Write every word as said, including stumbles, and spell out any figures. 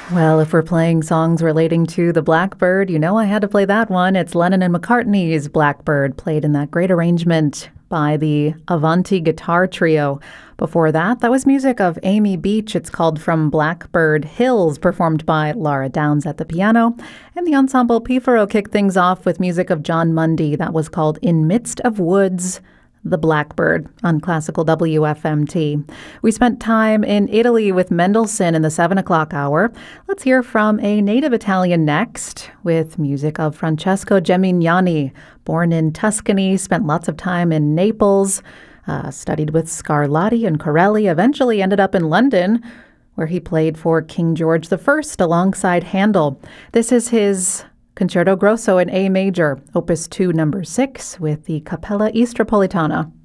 Well, if we're playing songs relating to the Blackbird, you know I had to play that one. It's Lennon and McCartney's Blackbird, played in that great arrangement by the Avanti Guitar Trio. Before that, that was music of Amy Beach. It's called From Blackbird Hills, performed by Laura Downs at the piano. And the ensemble Pifaro kicked things off with music of John Mundy. That was called In Midst of Woods, the Blackbird on Classical W F M T. We spent time in Italy with Mendelssohn in the seven o'clock hour. Let's hear from a native Italian next with music of Francesco Gemignani. Born in Tuscany, spent lots of time in Naples, uh, studied with Scarlatti and Corelli, eventually ended up in London, where he played for King George the First alongside Handel. This is his Concerto Grosso in A major, Opus two, number six, with the Capella Istropolitana.